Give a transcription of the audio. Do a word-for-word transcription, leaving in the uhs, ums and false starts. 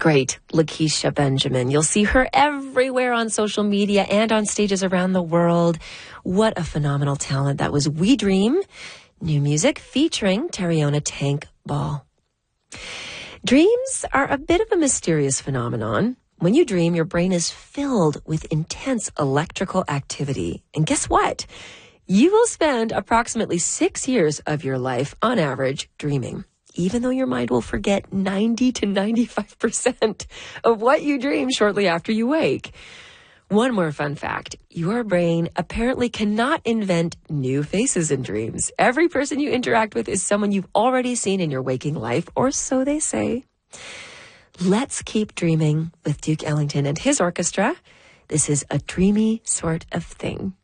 great Lakeisha Benjamin. You'll see her everywhere on social media and on stages around the world. What a phenomenal talent. That was We Dream, new music featuring Tariona Tank Ball. Dreams are a bit of a mysterious phenomenon. When you dream, your brain is filled with intense electrical activity. And guess what? You will spend approximately six years of your life, on average, dreaming, even though your mind will forget ninety to ninety-five percent of what you dream shortly after you wake. One more fun fact, your brain apparently cannot invent new faces in dreams. Every person you interact with is someone you've already seen in your waking life, or so they say. Let's keep dreaming with Duke Ellington and his orchestra. This is A Dreamy Sort of Thing.